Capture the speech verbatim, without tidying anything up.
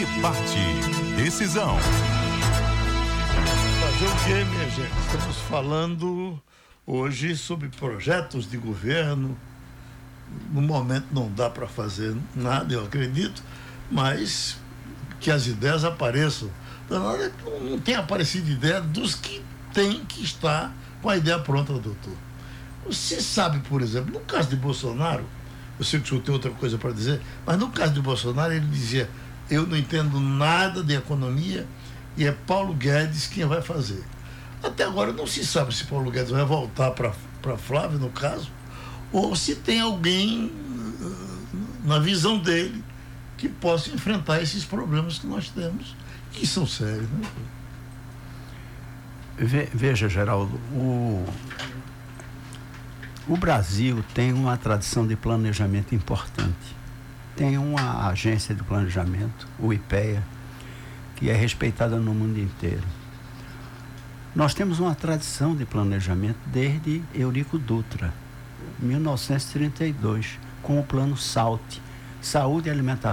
Debate Decisão. Fazer o quê, minha gente? Estamos falando hoje sobre projetos de governo. No momento não dá para fazer nada, eu acredito, mas que as ideias apareçam. Não tem aparecido ideia dos que tem que estar com a ideia pronta, doutor. Você sabe, por exemplo, no caso de Bolsonaro, eu sei que o senhor tem outra coisa para dizer, mas no caso de Bolsonaro ele dizia: eu não entendo nada de economia e é Paulo Guedes quem vai fazer. Até agora não se sabe se Paulo Guedes vai voltar para Flávio, no caso, ou se tem alguém na visão dele que possa enfrentar esses problemas que nós temos, que são sérios, né? Ve, veja, Geraldo, o, o Brasil tem uma tradição de planejamento importante. Tem uma agência de planejamento, o IPEA, que é respeitada no mundo inteiro. Nós temos uma tradição de planejamento desde Eurico Dutra, mil novecentos e trinta e dois, com o plano SALT, Saúde e Alimentação